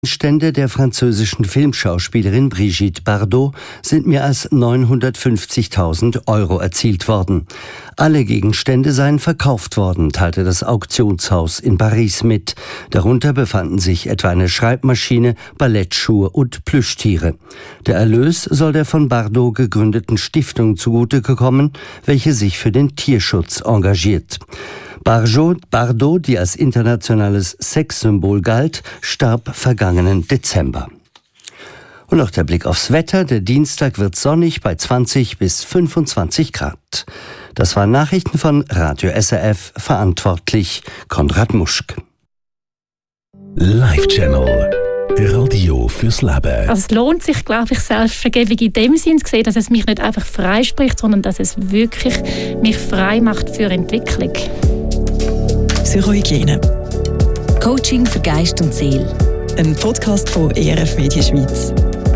Gegenstände der französischen Filmschauspielerin Brigitte Bardot sind mehr als 950.000 € erzielt worden. Alle Gegenstände seien verkauft worden, teilte das Auktionshaus in Paris mit. Darunter befanden sich etwa eine Schreibmaschine, Ballettschuhe und Plüschtiere. Der Erlös soll der von Bardot gegründeten Stiftung zugute kommen, welche sich für den Tierschutz engagiert. Bardot, die als internationales Sexsymbol galt, starb vergangenen Dezember. Und noch der Blick aufs Wetter. Der Dienstag wird sonnig bei 20 bis 25 Grad. Das waren Nachrichten von Radio SRF, verantwortlich Konrad Muschk. Live-Channel. Radio fürs Leben. Also es lohnt sich, glaube ich, Selbstvergebung in dem Sinn zu sehen, dass es mich nicht einfach freispricht, sondern dass es wirklich mich frei macht für Entwicklung. Psychohygiene. Coaching für Geist und Seele. Ein Podcast von ERF Media Schweiz.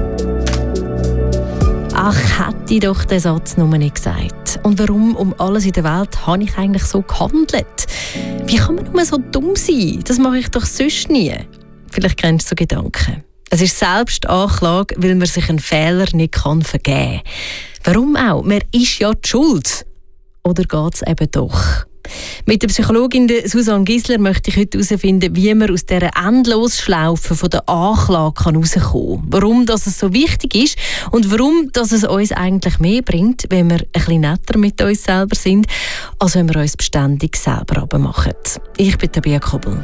Ach, hätte ich doch den Satz nur nicht gesagt. Und warum um alles in der Welt habe ich eigentlich so gehandelt? Wie kann man nur so dumm sein? Das mache ich doch sonst nie. Vielleicht kennst du so Gedanken. Es ist Selbstanklage, weil man sich einen Fehler nicht vergeben kann. Warum auch? Man ist ja die Schuld. Oder geht es eben doch? Mit der Psychologin Susanne Gisler möchte ich heute herausfinden, wie man aus dieser Endlosschlaufe von der Anklage herauskommen kann. Warum das so wichtig ist und warum das es uns eigentlich mehr bringt, wenn wir ein bisschen netter mit uns selber sind, als wenn wir uns beständig selber abmachen. Ich bin Tabea Kobel.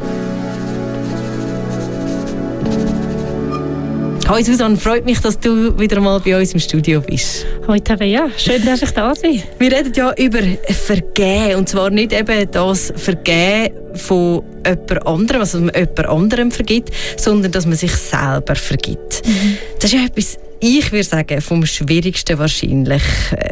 Hallo Susanne, freut mich, dass du wieder mal bei uns im Studio bist. Hallo Tabea, schön, dass ich da bin. Wir reden ja über Vergehen, und zwar nicht eben das Vergehen von jemand anderem, also man jemand anderem vergibt, sondern dass man sich selber vergibt. Das ist ja etwas, ich würde sagen, vom Schwierigsten wahrscheinlich.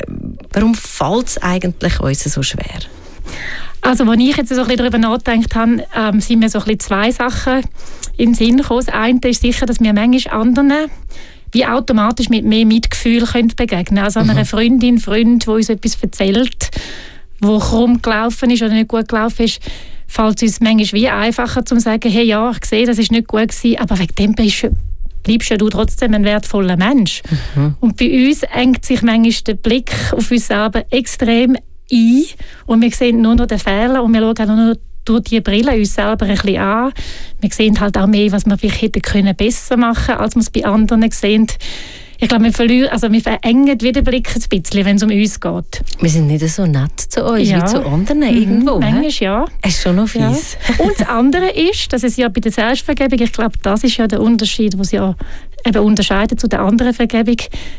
Warum fällt es eigentlich uns so schwer? Also, als ich jetzt so ein bisschen darüber nachgedacht habe, sind mir so ein bisschen zwei Sachen in den Sinn gekommen. Das eine ist sicher, dass wir manchmal anderen wie automatisch mit mehr Mitgefühl begegnen können. Also einer Freund, der uns etwas erzählt, wo krumm gelaufen ist oder nicht gut gelaufen ist, fällt es uns manchmal wie einfacher, zu sagen, hey, ja, ich sehe, das war nicht gut gewesen, aber wegen dem bleibst ja du trotzdem ein wertvoller Mensch. Und bei uns engt sich manchmal der Blick auf uns selber extrem ein und wir sehen nur noch den Fehler und wir schauen auch nur noch durch die Brille uns selber ein bisschen an. Wir sehen halt auch mehr, was wir vielleicht hätten besser machen können, als wir es bei anderen sehen. Ich glaube, wir verengen wieder den Blick ein bisschen, wenn es um uns geht. Wir sind nicht so nett zu uns wie zu anderen irgendwo. Manchmal ja. Es ist schon noch fies. Ja. Und das andere ist, dass es ja bei der Selbstvergebung, ich glaube, das ist ja der Unterschied, was ja eben unterscheidet zu der anderen Vergebung.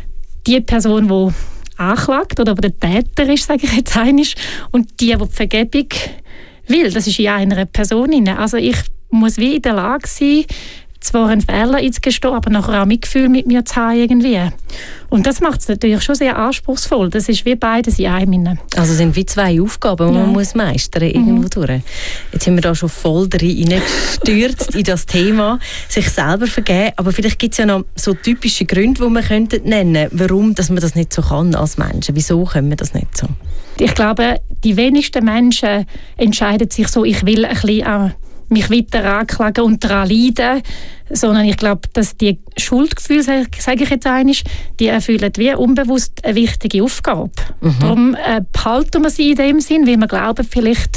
Die Person, die anklagt oder der Täter ist, sage ich jetzt einmal, und die Vergebung will, das ist in einer Person. Also ich muss wie in der Lage sein, zwar einen Fehler einzugestehen, aber nachher auch Mitgefühl mit mir zu haben irgendwie. Und das macht es natürlich schon sehr anspruchsvoll. Das ist wie beides in einem. Also sind wie zwei Aufgaben, die man muss meistern irgendwo durch. Jetzt sind wir da schon voll reingestürzt in das Thema, sich selber vergeben. Aber vielleicht gibt es ja noch so typische Gründe, die man könnte nennen, warum dass man das nicht so kann als Menschen. Wieso können wir das nicht so? Ich glaube, die wenigsten Menschen entscheiden sich so, ich will ein bisschen mich weiter anklagen und daran leiden, sondern ich glaube, dass die Schuldgefühle, sage ich jetzt einmal, die erfüllen wie unbewusst eine wichtige Aufgabe. Darum behalten wir sie in dem Sinn, weil wir glauben vielleicht,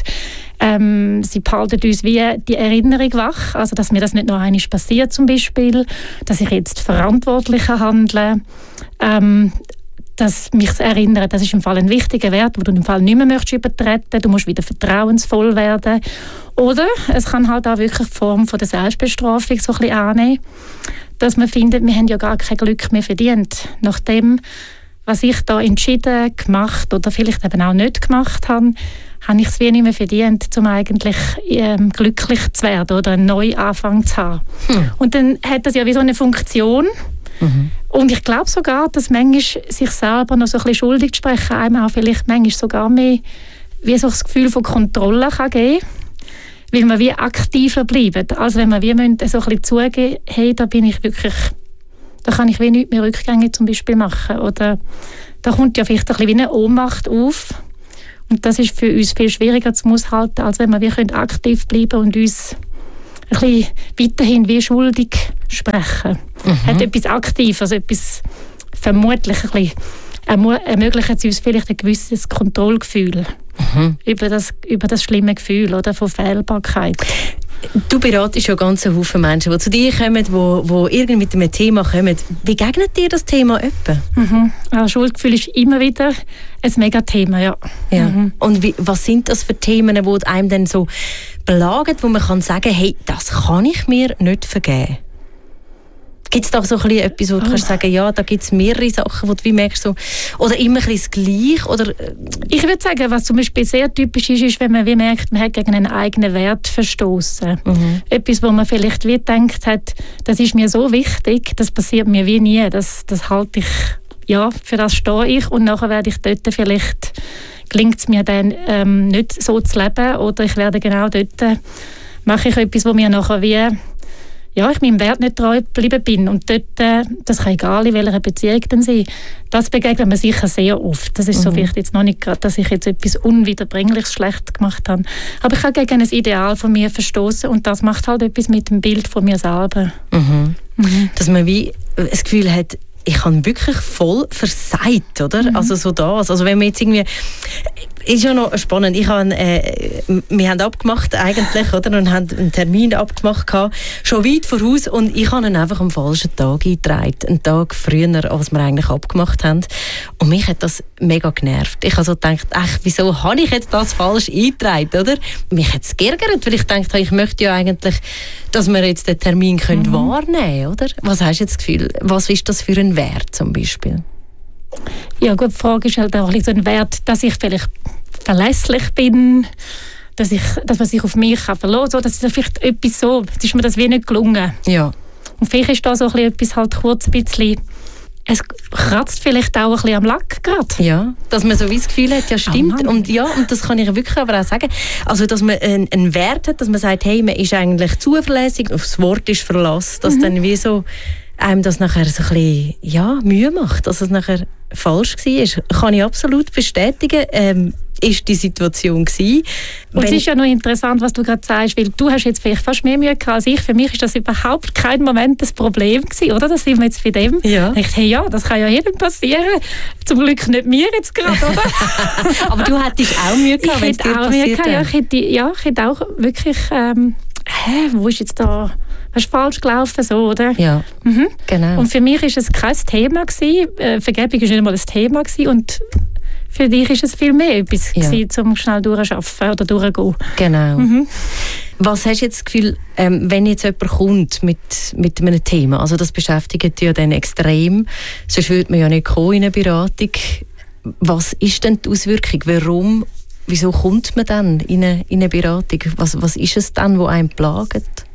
sie behalten uns wie die Erinnerung wach, also dass mir das nicht noch einmal passiert zum Beispiel, dass ich jetzt verantwortlicher handle, dass mich erinnern, das ist im Fall ein wichtiger Wert, den du im Fall nicht mehr übertreten möchtest. Du musst wieder vertrauensvoll werden. Oder es kann halt auch wirklich die Form von der Selbstbestrafung so ein bisschen annehmen, dass man findet, wir haben ja gar kein Glück mehr verdient. Nach dem, was ich da entschieden, gemacht oder vielleicht eben auch nicht gemacht habe, habe ich es wie nicht mehr verdient, um eigentlich glücklich zu werden oder einen Neuanfang zu haben. Und dann hat das ja wie so eine Funktion. Und ich glaube sogar, dass manchmal sich selber noch so ein bisschen schuldig zu sprechen, einem auch vielleicht manchmal sogar mehr wie so das Gefühl von Kontrolle kann geben kann, weil man wie aktiver bleibt, als wenn man wie so ein bisschen zugeben, hey, da bin ich wirklich, da kann ich wie nichts mehr Rückgänge zum Beispiel machen. Oder da kommt ja vielleicht ein bisschen wie eine Ohnmacht auf. Und das ist für uns viel schwieriger zu aushalten, als wenn wir aktiv bleiben und uns bisschen weiterhin wie schuldig sprechen. Hat etwas Aktives, also etwas vermutlich ein bisschen, ermöglicht es uns vielleicht ein gewisses Kontrollgefühl über das schlimme Gefühl oder, von Fehlbarkeit. Du beratest ja ganz einen Haufen Menschen, die zu dir kommen, die irgendwie mit einem Thema kommen. Wie begegnet dir das Thema etwa? Also Schuldgefühl ist immer wieder ein Megathema, ja. Und was sind das für Themen, die einem dann so belagen, wo man kann sagen, hey, das kann ich mir nicht vergeben? Gibt es da so etwas, wo du kannst sagen, ja, da gibt es mehrere Sachen, wo du wie merkst, so, oder immer ein bisschen das Gleiche? Oder? Ich würde sagen, was zum Beispiel sehr typisch ist, wenn man wie merkt, man hat gegen einen eigenen Wert verstoßen. Etwas, wo man vielleicht wie gedacht hat, das ist mir so wichtig, das passiert mir wie nie, das halte ich, ja, für das stehe ich und nachher werde ich dort vielleicht, gelingt es mir dann nicht so zu leben oder ich werde genau dort, mache ich etwas, wo mir nachher wie ich meinem Wert nicht treu geblieben bin. Und dort, das kann egal in welcher Beziehung dann sein, das begegnet man sicher sehr oft. Das ist so wichtig, jetzt noch nicht gerade, dass ich jetzt etwas Unwiederbringliches schlecht gemacht habe. Aber ich habe gegen ein Ideal von mir verstoßen und das macht halt etwas mit dem Bild von mir selber. Dass man wie das Gefühl hat, ich habe wirklich voll versagt, oder? Also so das. Also wenn man jetzt irgendwie... Ist ja noch spannend. Wir haben abgemacht eigentlich, oder? Und haben einen Termin abgemacht gehabt, schon weit voraus. Und ich habe ihn einfach am falschen Tag eingetragen. Einen Tag früher, als wir eigentlich abgemacht haben. Und mich hat das mega genervt. Ich habe so gedacht, wieso habe ich jetzt das falsch eingetragen, oder? Mich hat es geärgert, weil ich dachte, ich möchte ja eigentlich, dass wir jetzt den Termin wahrnehmen können, oder? Was hast du jetzt das Gefühl? Was ist das für ein Wert zum Beispiel? Ja gut, die Frage ist halt auch so ein Wert, dass ich vielleicht verlässlich bin, dass man sich auf mich verlassen kann. Das ist vielleicht etwas so, jetzt ist mir das wie nicht gelungen. Ja. Und vielleicht ist da so etwas halt kurz ein bisschen, es kratzt vielleicht auch ein bisschen am Lack gerade. Ja, dass man so wie das Gefühl hat, ja stimmt. Und das kann ich wirklich aber auch sagen. Also, dass man einen Wert hat, dass man sagt, hey, man ist eigentlich zuverlässig, aufs Wort ist Verlass, dass dann wie so einem das nachher so ein bisschen Mühe macht, dass es nachher falsch war. Kann ich absolut bestätigen. Ist die Situation gewesen. Und es ist ja noch interessant, was du gerade sagst, weil du hast jetzt vielleicht fast mehr Mühe gehabt als ich. Für mich ist das überhaupt kein Moment das Problem gewesen, oder? Das sind wir jetzt bei dem. Ja. Ich dachte, hey, das kann ja jedem passieren. Zum Glück nicht mir jetzt gerade, oder? Aber du hättest auch Mühe gehabt, wenn es dir passiert wäre. Ich hätte auch wirklich, wo ist jetzt da... Das ist falsch gelaufen, so, oder? Ja, genau. Und für mich war es kein Thema gewesen. Vergebung war nicht einmal ein Thema gewesen. Und für dich war es viel mehr etwas gewesen, um schnell durchzuarbeiten oder durchzugehen. Genau. Was hast du jetzt das Gefühl, wenn jetzt jemand kommt mit einem Thema, also das beschäftigt dich ja dann extrem, sonst würde man ja nicht kommen in eine Beratung. Was ist denn die Auswirkung? Wieso kommt man dann in eine Beratung? Was ist es dann, was einen plagt?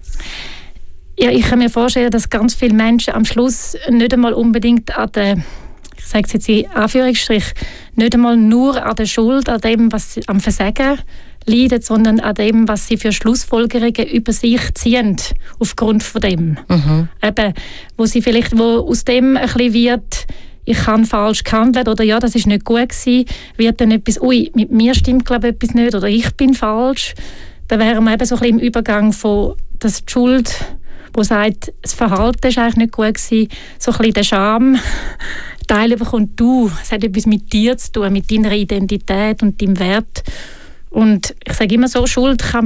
Ja, ich kann mir vorstellen, dass ganz viele Menschen am Schluss nicht einmal unbedingt an der, ich sage es jetzt in Anführungsstrich, nicht einmal nur an der Schuld, an dem, was sie am Versagen leiden, sondern an dem, was sie für Schlussfolgerungen über sich ziehen, aufgrund von dem. Eben, wo aus dem ein bisschen wird, ich habe falsch gehandelt oder ja, das ist nicht gut gewesen, wird dann etwas, mit mir stimmt glaube ich etwas nicht oder ich bin falsch. Dann wären wir eben so ein bisschen im Übergang von, dass die Schuld, wo sagt, das Verhalten war eigentlich nicht gut gewesen, so ein bisschen der Scham-Teil bekommt es hat etwas mit dir zu tun, mit deiner Identität und deinem Wert. Und ich sage immer so, Schuld kann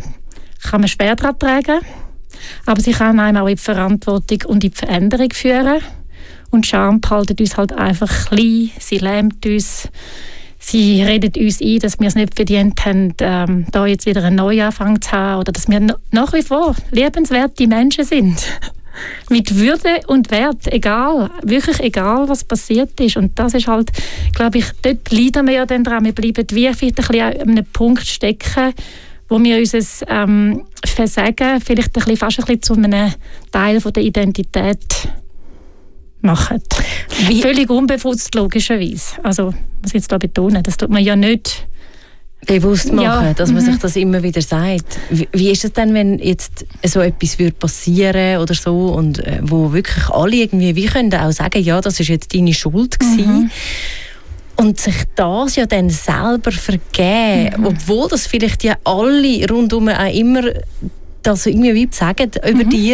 man schwer daran tragen, aber sie kann einem auch in die Verantwortung und in die Veränderung führen. Und Scham behaltet uns halt einfach klein, sie lähmt uns, sie redet uns ein, dass wir es nicht verdient haben, da jetzt wieder einen Neuanfang zu haben oder dass wir nach wie vor liebenswerte Menschen sind. Mit Würde und Wert, wirklich egal, was passiert ist. Und das ist halt, glaube ich, dort leiden wir ja dann dran. Wir bleiben wie vielleicht ein bisschen an einem Punkt stecken, wo wir unser Versagen vielleicht fast ein bisschen zu einem Teil von der Identität machen. Völlig unbewusst, logischerweise. Also, muss ich jetzt da betonen, das tut man ja nicht bewusst machen, dass man sich das immer wieder sagt. Wie ist es denn, wenn jetzt so etwas passieren oder so und wo wirklich alle irgendwie wie können auch sagen, ja, das ist jetzt deine Schuld gewesen. Und sich das ja dann selber vergeben, obwohl das vielleicht ja alle rundum auch immer das irgendwie wie sagen über dir,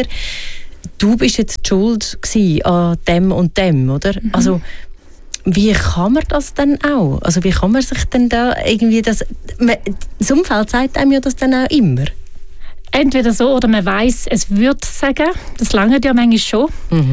du bist jetzt die schuld gewesen an dem und dem, oder? Also, wie kann man das denn auch? Also, wie kann man sich denn da irgendwie das Umfeld sagt einem ja das dann auch immer. Entweder so, oder man weiss, es würde sagen. Das lange ja manchmal schon.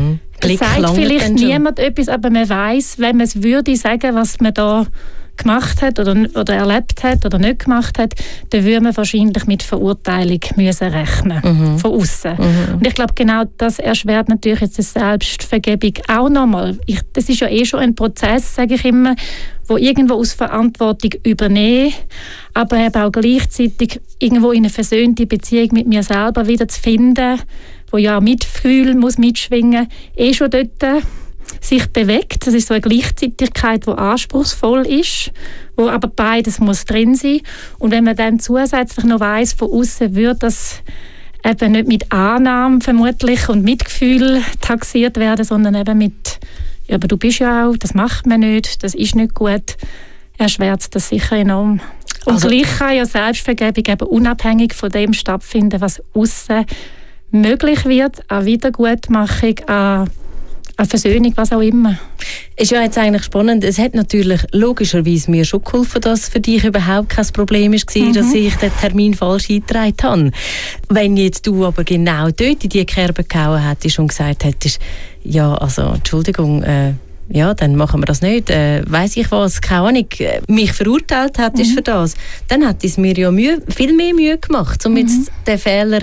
Es sagt vielleicht niemand etwas, aber man weiss, wenn man es würde sagen, was man da gemacht hat oder erlebt hat oder nicht gemacht hat, dann würde man wahrscheinlich mit Verurteilung müssen rechnen von außen. Und ich glaube, genau das erschwert natürlich jetzt die Selbstvergebung auch nochmal. Das ist ja schon ein Prozess, sage ich immer, wo irgendwo aus Verantwortung übernehmen, aber eben auch gleichzeitig irgendwo in eine versöhnte Beziehung mit mir selber wieder zu finden, wo ja auch Mitgefühl muss mitschwingen, schon dort sich bewegt. Das ist so eine Gleichzeitigkeit, die anspruchsvoll ist, wo aber beides muss drin sein. Und wenn man dann zusätzlich noch weiss, von außen würde das eben nicht mit Annahme vermutlich und Mitgefühl taxiert werden, sondern eben mit «Ja, aber du bist ja auch, das macht man nicht, das ist nicht gut», erschwert das sicher enorm. Und gleich kann ja Selbstvergebung eben unabhängig von dem stattfinden, was außen möglich wird, an Wiedergutmachung, an Versöhnung, was auch immer. Ist ja jetzt eigentlich spannend. Es hat natürlich logischerweise mir schon geholfen, dass für dich überhaupt kein Problem war, dass ich den Termin falsch eingetragen habe. Wenn jetzt du aber genau dort in die Kerbe gehauen hättest und gesagt hättest, ja, also, Entschuldigung, ja, dann machen wir das nicht. Weiss ich was, keine Ahnung, mich verurteilt hättest für das, dann hätte es mir ja viel mehr Mühe gemacht, um jetzt den Fehler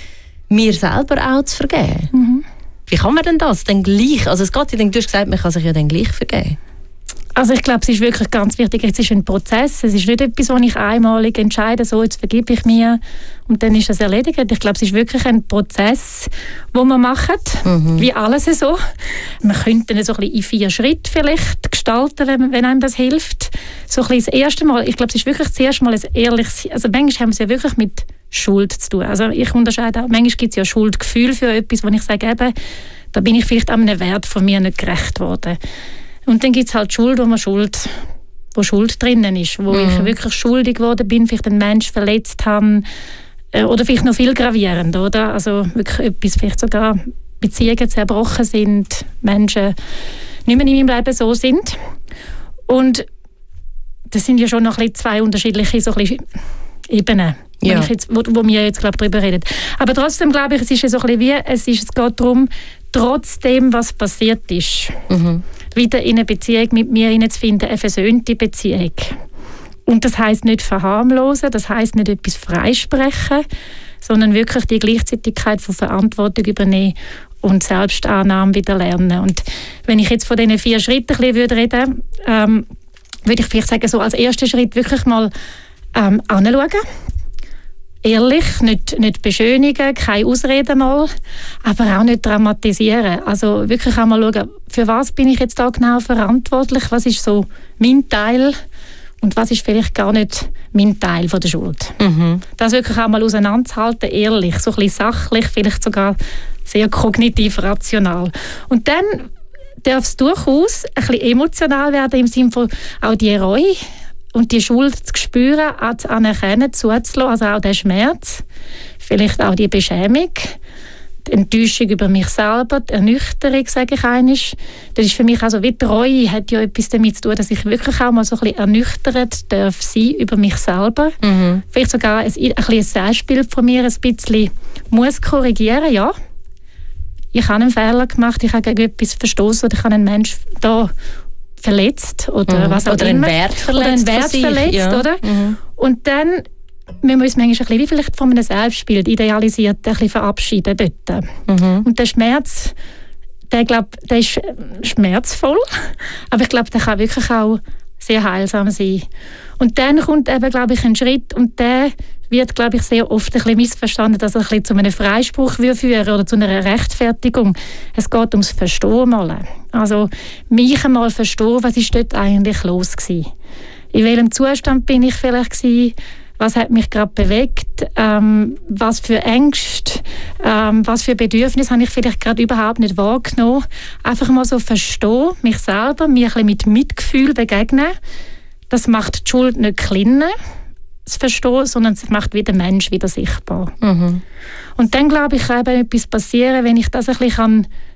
mir selber auch zu vergeben. Wie kann man denn das denn gleich? Also es geht ja, du hast gesagt, man kann sich ja dann gleich vergeben. Also ich glaube, es ist wirklich ganz wichtig, es ist ein Prozess, es ist nicht etwas, wo ich einmalig entscheide, so jetzt vergebe ich mir und dann ist das erledigt. Ich glaube, es ist wirklich ein Prozess, den man macht, wie alles so. Man könnte ihn so ein bisschen in 4 Schritte vielleicht gestalten, wenn einem das hilft. So ein bisschen das erste Mal, ich glaube, es ist wirklich das erste Mal ein ehrliches, also manchmal haben wir es ja wirklich mit Schuld zu tun. Also ich unterscheide auch, manchmal gibt es ja Schuldgefühl für etwas, wo ich sage, eben, da bin ich vielleicht an einem Wert von mir nicht gerecht worden. Und dann gibt es halt Schuld, wo Schuld drinnen ist, wo ich wirklich schuldig geworden bin, vielleicht einen Menschen verletzt habe oder vielleicht noch viel gravierender, oder? Also wirklich etwas, vielleicht sogar Beziehungen zerbrochen sind, Menschen nicht mehr in meinem Leben so sind. Und das sind ja schon noch ein bisschen 2 unterschiedliche so ein bisschen Ebenen, ja. wo wir jetzt glaube darüber reden. Aber trotzdem glaube ich, es ist so ein bisschen wie, es geht darum, trotzdem, was passiert ist, wieder in eine Beziehung mit mir hineinzufinden, eine versöhnte Beziehung. Und das heisst nicht verharmlosen, das heisst nicht etwas freisprechen, sondern wirklich die Gleichzeitigkeit von Verantwortung übernehmen und Selbstannahme wieder lernen. Und wenn ich jetzt von diesen 4 Schritten ein bisschen reden würde, würde ich vielleicht sagen, so als erster Schritt wirklich mal anschauen. Ehrlich, nicht beschönigen, keine Ausreden mal, aber auch nicht dramatisieren. Also wirklich einmal schauen, für was bin ich jetzt da genau verantwortlich, was ist so mein Teil und was ist vielleicht gar nicht mein Teil von der Schuld. Das wirklich einmal auseinanderzuhalten, ehrlich, so ein bisschen sachlich, vielleicht sogar sehr kognitiv rational. Und dann darf es durchaus ein bisschen emotional werden, im Sinne von auch die Reue und die Schuld zu spüren, zu anerkennen, zuzulassen, also auch den Schmerz, vielleicht auch die Beschämung, die Enttäuschung über mich selber, die Ernüchterung, sage ich einmal. Das ist für mich also wie die Reue, hat ja etwas damit zu tun, dass ich wirklich auch mal so ein bisschen ernüchtert darf sein über mich selber. Vielleicht sogar ein Selbstbild von mir ein bisschen muss korrigieren, ja. Ich habe einen Fehler gemacht, ich habe gegen etwas verstoßen oder ich habe einen Menschen da verletzt oder was auch oder immer. Einen Wert verletzt, oder einen Wert verletzt, ja. Oder? Und dann müssen wir uns manchmal ein bisschen, wie vielleicht von einem Selbstbild idealisiert, ein bisschen verabschieden dort. Und der Schmerz, der ist schmerzvoll, aber ich glaube, der kann wirklich auch sehr heilsam sein. Und dann kommt eben, glaube ich, ein Schritt und der wird, glaube ich, sehr oft ein bisschen missverstanden, dass er ein bisschen zu einem Freispruch führen oder zu einer Rechtfertigung. Es geht ums Verstehen mal. Also mich einmal verstehen, was ist dort eigentlich los gewesen. In welchem Zustand bin ich vielleicht gewesen? Was hat mich gerade bewegt? Was für Ängste, was für Bedürfnisse habe ich vielleicht gerade überhaupt nicht wahrgenommen? Einfach mal so verstehen, mich selber, mir ein bisschen mit Mitgefühl begegnen. Das macht die Schuld nicht kleiner, zu verstehen, sondern es macht wieder den Mensch wieder sichtbar. Mhm. Und dann, glaube ich, kann eben etwas passieren, wenn ich das ein bisschen